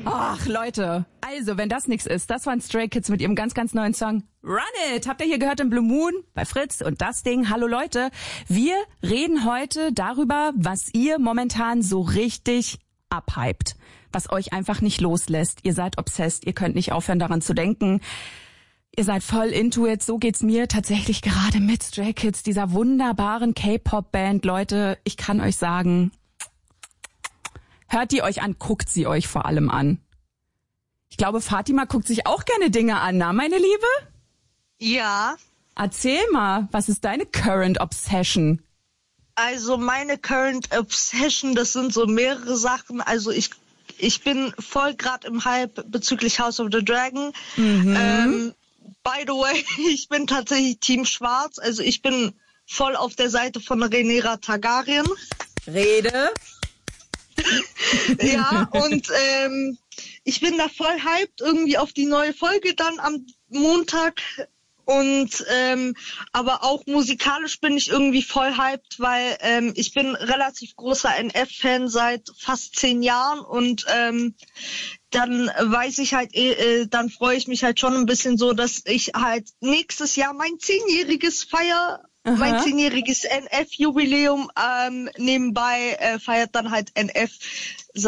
Ach, Leute, also, wenn das nichts ist, das waren Stray Kids mit ihrem ganz, ganz neuen Song Run It. Habt ihr hier gehört im Blue Moon bei Fritz und das Ding? Hallo Leute, wir reden heute darüber, was ihr momentan so richtig abhypt, was euch einfach nicht loslässt. Ihr seid obsessed, ihr könnt nicht aufhören daran zu denken. Ihr seid voll into it, so geht's mir tatsächlich gerade mit Stray Kids, dieser wunderbaren K-Pop-Band. Leute, ich kann euch sagen, hört die euch an, guckt sie euch vor allem an. Ich glaube, Fatima guckt sich auch gerne Dinge an, na, meine Liebe? Ja. Erzähl mal, was ist deine Current Obsession? Also meine Current Obsession, das sind so mehrere Sachen. Also ich bin voll gerade im Hype bezüglich House of the Dragon. By the way, ich bin tatsächlich Team Schwarz. Also ich bin voll auf der Seite von Rhaenyra Targaryen. Rede. Ja, und ich bin da voll hyped irgendwie auf die neue Folge dann am Montag. Und aber auch musikalisch bin ich irgendwie voll hyped, weil ich bin relativ großer NF-Fan seit fast 10 Jahren und dann weiß ich halt, dann freue ich mich halt schon ein bisschen so, dass ich halt nächstes Jahr mein 10-jähriges mein 10-jähriges NF-Jubiläum nebenbei feiert dann halt NF